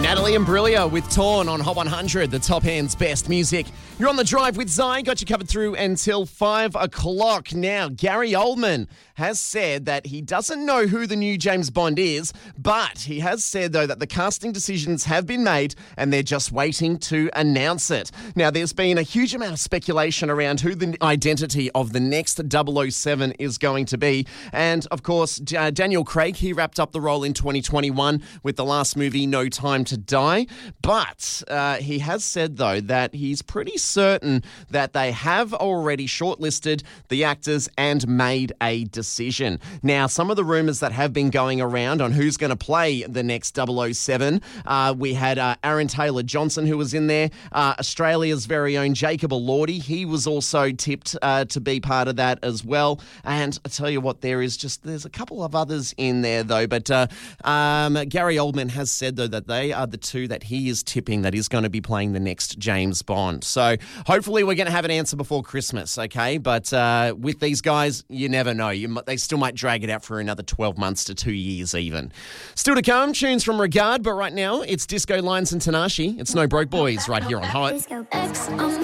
Natalie Imbruglia with Torn on Hot 100, the top end's best music. You're on the drive with Zai, got you covered through until 5 o'clock. Now, Gary Oldman has said that he doesn't know who the new James Bond is, but he has said, though, that the casting decisions have been made and they're just waiting to announce it. Now, there's been a huge amount of speculation around who the identity of the next 007 is going to be. And, of course, Daniel Craig, he wrapped up the role in 2021 with the last movie, No Time to Die. But he has said, though, that he's pretty certain that they have already shortlisted the actors and made a decision. Now, some of the rumours that have been going around on who's going to play the next 007, we had Aaron Taylor-Johnson, who was in there, Australia's very own Jacob Elordi. He was also tipped to be part of that as well. And I tell you what, there's a couple of others in there, though. But Gary Oldman has said, though, that they are the two that he is tipping that is going to be playing the next James Bond. So hopefully we're going to have an answer before Christmas, okay? But with these guys, you never know. They still might drag it out for another 12 months to 2 years even. Still to come, tunes from Regard, but right now it's Disco Lines and Tanashi. It's No Broke Boys right here on Hot.